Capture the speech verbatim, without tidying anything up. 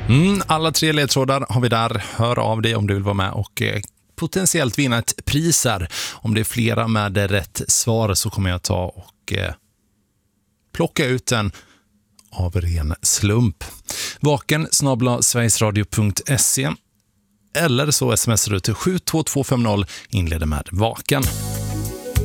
Mm, alla tre ledtrådar har vi där. Hör av dig om du vill vara med och eh, potentiellt vinna ett pris här. Om det är flera med rätt svar så kommer jag ta och eh, plocka ut den av ren slump. Vaken snabel-a sverigesradio punkt se eller så smsar du till sju två två fem noll, inleder med vaken.